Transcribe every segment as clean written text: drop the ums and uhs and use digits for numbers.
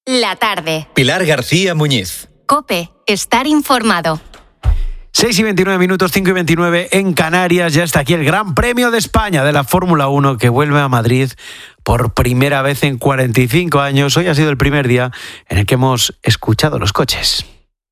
La tarde. Pilar García Muñiz. COPE. Estar informado. 6:29, 5:29 en Canarias. Ya está aquí el Gran Premio de España de la Fórmula 1 que vuelve a Madrid por primera vez en 45 años. Hoy ha sido el primer día en el que hemos escuchado los coches.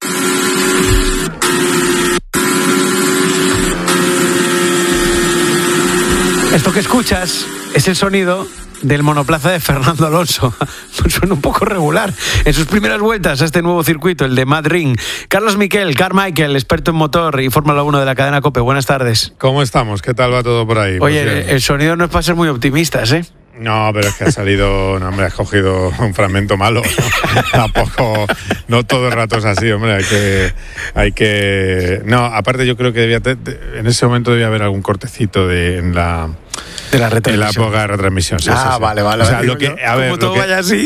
Esto que escuchas es el sonido del monoplaza de Fernando Alonso. Suena un poco regular en sus primeras vueltas a este nuevo circuito, el de Madrid. Carlos Miquel, Carmichael, experto en motor y Fórmula 1 de la cadena COPE. Buenas tardes. ¿Cómo estamos? ¿Qué tal va todo por ahí? Oye, el sonido no es para ser muy optimistas, ¿eh? No, pero es que ha salido, no, hombre, has cogido un fragmento malo. Tampoco, no todo el rato es así, hombre, hay que... No, aparte yo creo que en ese momento debía haber algún cortecito en la época de retransmisión. Sí, sí. Vale. O sea, lo que, a ver, como todo vaya así.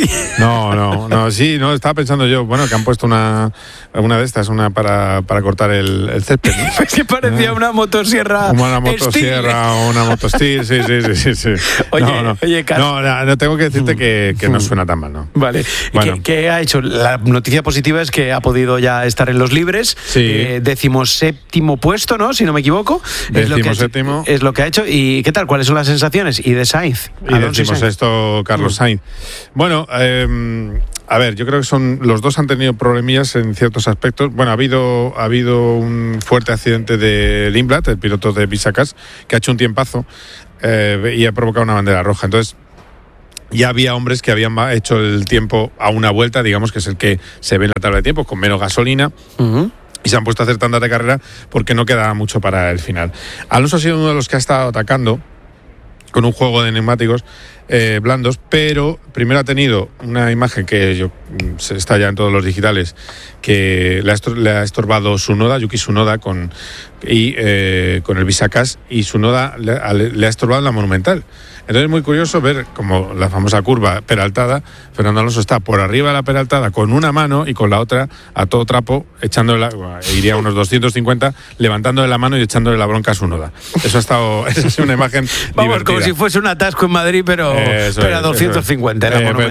No, estaba pensando yo, bueno, que han puesto una de estas, una para cortar el césped, ¿no? Pues que parecía una motosierra. Una motosierra o una motostil, sí. Oye, Carlos. No, tengo que decirte que no suena tan mal, ¿no? Vale. Bueno. ¿Qué ha hecho? La noticia positiva es que ha podido ya estar en los libres. Sí. 17º puesto, ¿no? Si no me equivoco. 17º. Es lo que ha hecho. ¿Y qué tal? ¿Cuáles son las sensaciones? Y de Sainz. Y decimos esto, Carlos Sainz. Bueno, a ver, yo creo que los dos han tenido problemillas en ciertos aspectos. Bueno, ha habido un fuerte accidente de Lindblad, el piloto de Bisacas, que ha hecho un tiempazo y ha provocado una bandera roja. Entonces, ya había hombres que habían hecho el tiempo a una vuelta, digamos que es el que se ve en la tabla de tiempos, con menos gasolina. Uh-huh. Y se han puesto a hacer tandas de carrera porque no quedaba mucho para el final. Alonso ha sido uno de los que ha estado atacando con un juego de neumáticos blandos, pero primero ha tenido una imagen que está ya en todos los digitales, que le ha estorbado Yuki Tsunoda con el Bisacas, y Tsunoda le ha estorbado en la Monumental. Entonces es muy curioso ver como la famosa curva peraltada, Fernando Alonso está por arriba de la peraltada con una mano y con la otra a todo trapo, iría a unos 250, levantándole la mano y echándole la bronca a Tsunoda. Esa ha sido una imagen divertida. Como si fuese un atasco en Madrid, pero a 250.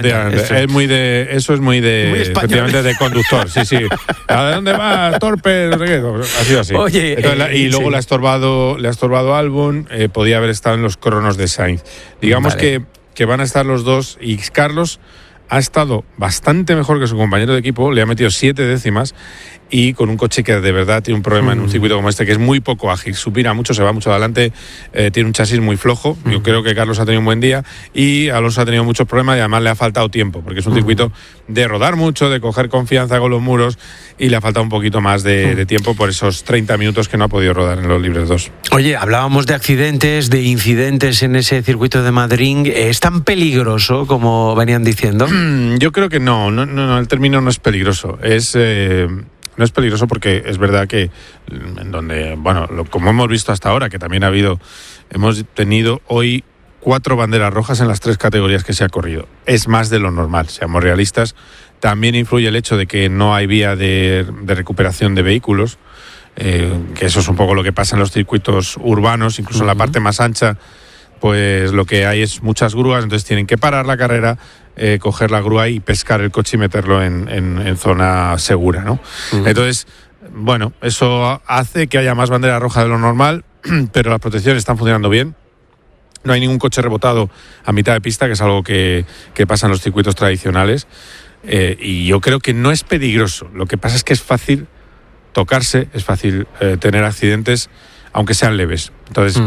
Eso es muy efectivamente de conductor. Sí. ¿A dónde vas, torpe? No sé qué. Ha sido así. Oye, entonces, y luego le ha estorbado Albon, podía haber estado en los cronos de Sainz. Digamos que van a estar los dos, y Carlos ha estado bastante mejor que su compañero de equipo, le ha metido 7 décimas, y con un coche que de verdad tiene un problema en un circuito como este, que es muy poco ágil, supina mucho, se va mucho adelante, tiene un chasis muy flojo. Yo creo que Carlos ha tenido un buen día y Alonso ha tenido muchos problemas, y además le ha faltado tiempo, porque es un circuito de rodar mucho, de coger confianza con los muros, y le ha faltado un poquito más de tiempo por esos 30 minutos que no ha podido rodar en los libres 2. Oye, hablábamos de accidentes, de incidentes en ese circuito de Madrid. ¿Es tan peligroso como venían diciendo? Yo creo que no, el término no es peligroso. No es peligroso porque es verdad que en donde, como hemos visto hasta ahora, que también hemos tenido hoy 4 banderas rojas en las 3 categorías que se ha corrido. Es más de lo normal, seamos realistas. También influye el hecho de que no hay vía de recuperación de vehículos, que eso es un poco lo que pasa en los circuitos urbanos, incluso en la parte más ancha, pues lo que hay es muchas grúas, entonces tienen que parar la carrera, coger la grúa y pescar el coche y meterlo en zona segura, ¿no? Entonces, eso hace que haya más bandera roja de lo normal, pero las protecciones están funcionando bien. No hay ningún coche rebotado a mitad de pista, que es algo que pasa en los circuitos tradicionales, y yo creo que no es peligroso. Lo que pasa es que es fácil tocarse, es fácil tener accidentes, aunque sean leves. Entonces...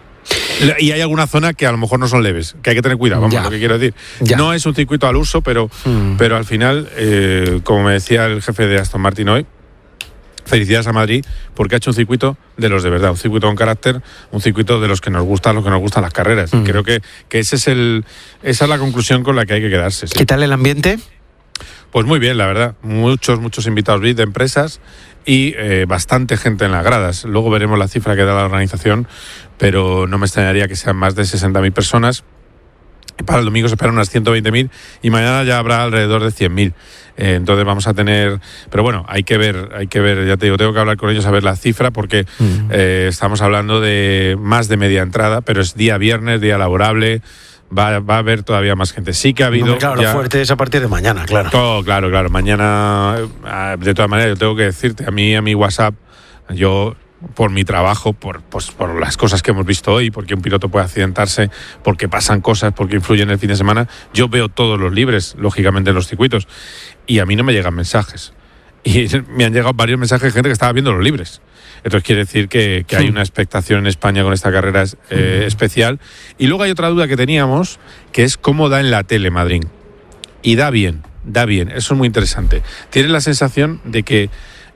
Y hay alguna zona que a lo mejor no son leves, que hay que tener cuidado, lo que quiero decir. No es un circuito al uso, pero al final, como me decía el jefe de Aston Martin hoy, felicidades a Madrid, porque ha hecho un circuito de los de verdad, un circuito con carácter, un circuito de los que nos gustan las carreras. Creo que esa es la conclusión con la que hay que quedarse. ¿Sí? ¿Qué tal el ambiente? Pues muy bien, la verdad. Muchos invitados de empresas y bastante gente en las gradas. Luego veremos la cifra que da la organización, pero no me extrañaría que sean más de 60.000 personas. Para el domingo se esperan unas 120.000 y mañana ya habrá alrededor de 100.000. Entonces vamos a tener... Pero bueno, hay que ver, ya te digo, tengo que hablar con ellos a ver la cifra, porque estamos hablando de más de media entrada, pero es día viernes, día laborable. va a haber todavía más gente. Sí que ha habido... No, claro, lo fuerte es a partir de mañana, claro. Todo, claro. Mañana, de todas maneras, yo tengo que decirte, a mi WhatsApp, yo... por mi trabajo, por las cosas que hemos visto hoy, porque un piloto puede accidentarse, porque pasan cosas, porque influyen el fin de semana, yo veo todos los libres, lógicamente, en los circuitos, y a mí no me llegan mensajes. Y me han llegado varios mensajes de gente que estaba viendo los libres. Entonces quiere decir que hay una expectación en España con esta carrera especial. Y luego hay otra duda que teníamos, que es cómo da en la tele Madrid. Y da bien, eso es muy interesante. Tienes la sensación de que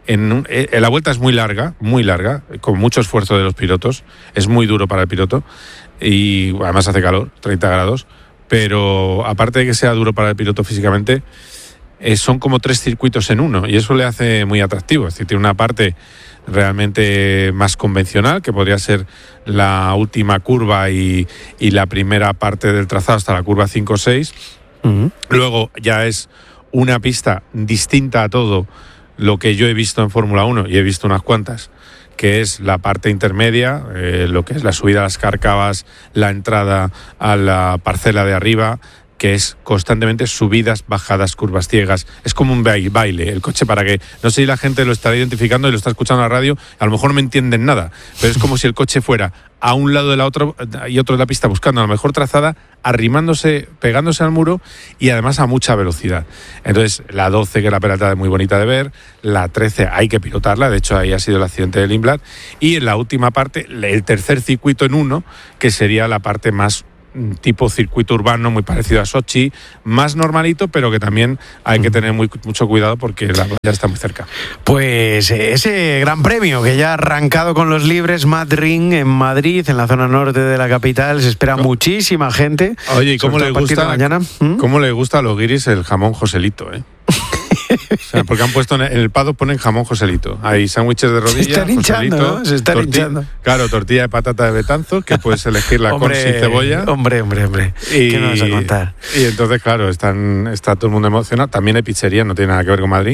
la vuelta es muy larga, con mucho esfuerzo de los pilotos, es muy duro para el piloto y además hace calor, 30 grados, pero aparte de que sea duro para el piloto físicamente, son como 3 circuitos en uno y eso le hace muy atractivo. Es decir, tiene una parte realmente más convencional, que podría ser la última curva y la primera parte del trazado hasta la curva 5 o 6. Luego ya es una pista distinta a todo lo que yo he visto en Fórmula 1, y he visto unas cuantas, que es la parte intermedia, lo que es la subida a las Cárcavas, la entrada a la parcela de arriba, que es constantemente subidas, bajadas, curvas ciegas. Es como un baile, el coche, para que... No sé si la gente lo estará identificando y lo está escuchando en la radio, a lo mejor no me entienden nada, pero es como si el coche fuera a un lado de la otra y otro de la pista buscando la mejor trazada, arrimándose, pegándose al muro y además a mucha velocidad. Entonces, la 12, que es la pelotada, es muy bonita de ver, la 13 hay que pilotarla, de hecho ahí ha sido el accidente del Lindblad, y en la última parte, el tercer circuito en uno, que sería la parte más tipo circuito urbano, muy parecido a Sochi, más normalito, pero que también hay que tener mucho cuidado porque la playa está muy cerca. Pues ese gran premio que ya ha arrancado con los libres, Mad Ring en Madrid, en la zona norte de la capital, se espera muchísima gente. Oye, ¿y cómo le gusta a los guiris el jamón Joselito, eh? O sea, porque han puesto en el paddock, ponen jamón Joselito. Hay sándwiches de rodilla, se están hinchando, ¿no? Se están hinchando. Claro, tortilla de patata de Betanzos, que puedes elegirla con sin cebolla. Hombre. ¿Qué me vas a contar? Y entonces, claro, está todo el mundo emocionado. También hay pizzería, no tiene nada que ver con Madrid,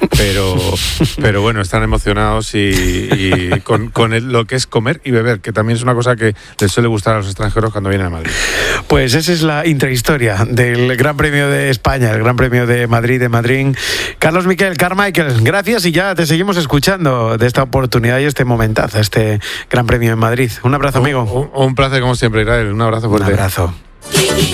pero bueno, están emocionados y con lo que es comer y beber, que también es una cosa que les suele gustar a los extranjeros cuando vienen a Madrid. Pues esa es la intrahistoria del Gran Premio de España, el Gran Premio de Madrid, de Madrid. Carlos Miquel, Carmichael, gracias, y ya te seguimos escuchando de esta oportunidad y este momentazo, este Gran Premio en Madrid. Un abrazo, amigo. Un placer como siempre, Israel. Un abrazo fuerte. Un abrazo.